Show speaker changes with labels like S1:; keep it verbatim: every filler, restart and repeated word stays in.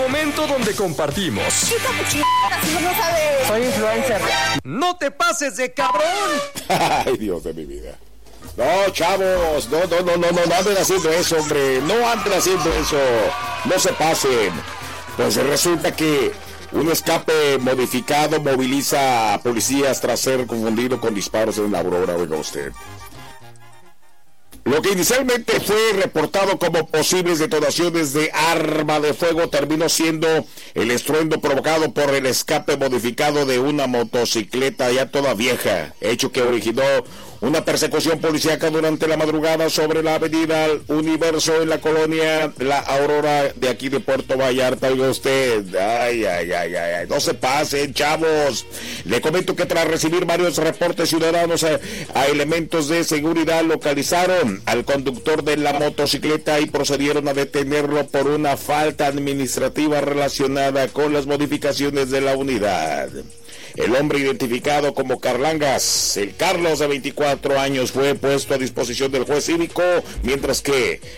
S1: momento donde compartimos.
S2: No sabe. Soy influencer.
S1: ¡No te pases de cabrón!
S3: Ay, Dios de mi vida. No, chavos, no, no, no, no, no, no anden haciendo eso, hombre. No anden haciendo eso. No se pasen. Pues resulta que un escape modificado moviliza a policías tras ser confundido con disparos en la Aurora, oiga usted. Lo que inicialmente fue reportado como posibles detonaciones de arma de fuego terminó siendo el estruendo provocado por el escape modificado de una motocicleta ya toda vieja, hecho que originó una persecución policíaca durante la madrugada sobre la avenida Universo en la colonia La Aurora de aquí de Puerto Vallarta. Oiga usted, ay, ay, ay, ay, ay, no se pasen, chavos. Le comento que tras recibir varios reportes ciudadanos a, a elementos de seguridad localizaron al conductor de la motocicleta y procedieron a detenerlo por una falta administrativa relacionada con las modificaciones de la unidad. El hombre identificado como Carlangas, el Carlos de veinticuatro años, fue puesto a disposición del juez cívico, mientras que